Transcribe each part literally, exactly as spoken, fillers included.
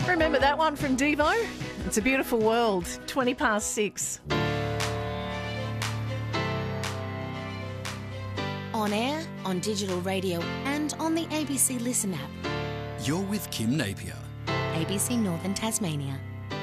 Remember that one from Devo? It's a Beautiful World, twenty past six. On air, on digital radio and on the A B C Listen app. You're with Kim Napier. A B C Northern Tasmania.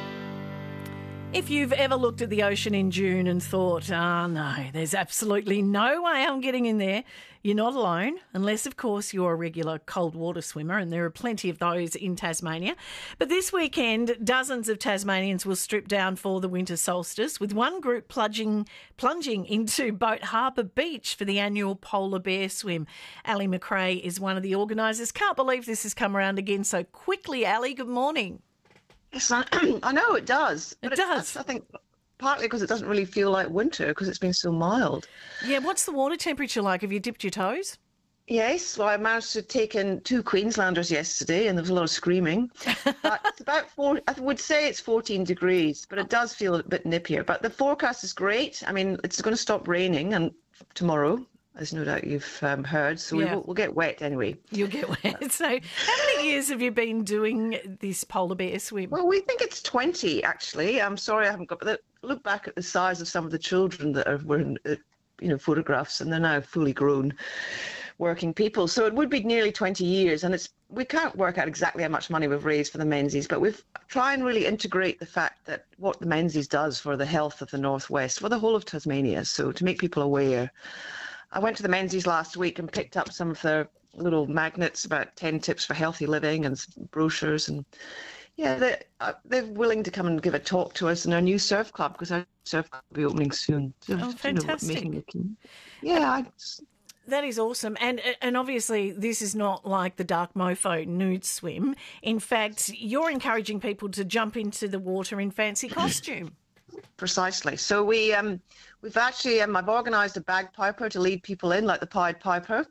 If you've ever looked at the ocean in June and thought, oh no, there's absolutely no way I'm getting in there, you're not alone, unless, of course, you're a regular cold water swimmer, and there are plenty of those in Tasmania. But this weekend, dozens of Tasmanians will strip down for the winter solstice, with one group plunging, plunging into Boat Harbour Beach for the annual polar bear swim. Ali McRae is one of the organisers. Can't believe this has come around again so quickly. Ali, good morning. Yes, I, I know it does. It does. I think partly because it doesn't really feel like winter because it's been so mild. Yeah, what's the water temperature like? Have you dipped your toes? Yes, well, I managed to take in two Queenslanders yesterday and there was a lot of screaming. But it's about four, I would say it's fourteen degrees, but it does feel a bit nippier. But the forecast is great. I mean, it's going to stop raining and tomorrow, as no doubt you've um, heard, so Yeah. we will, we'll get wet anyway. You'll get wet. So how many years have you been doing this polar bear swim? Well, we think it's twenty, actually. I'm sorry I haven't got... But the- look back at the size of some of the children that are, were in, uh, you know, photographs, and they're now fully grown working people. So it would be nearly twenty years, and it's we can't work out exactly how much money we've raised for the Menzies, but we've tried and really integrate the fact that what the Menzies does for the health of the Northwest, for the whole of Tasmania, so to make people aware. I went to the Menzies last week and picked up some of their little magnets about ten tips for healthy living and brochures, and yeah, they're, uh, they're willing to come and give a talk to us in our new surf club, because our surf club will be opening soon. So, Oh, you know, fantastic. making it keen. Yeah, I, That is awesome. And and obviously this is not like the Dark Mofo nude swim. In fact, you're encouraging people to jump into the water in fancy costume. precisely. So we um we've actually um, I've organised a bagpiper to lead people in, like the Pied Piper.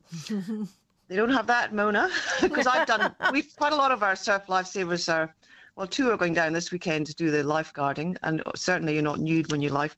They don't have that, Mona, because I've done. We've quite a lot of our surf lifesavers are. Well, two are going down this weekend to do the lifeguarding, and certainly you're not nude when you life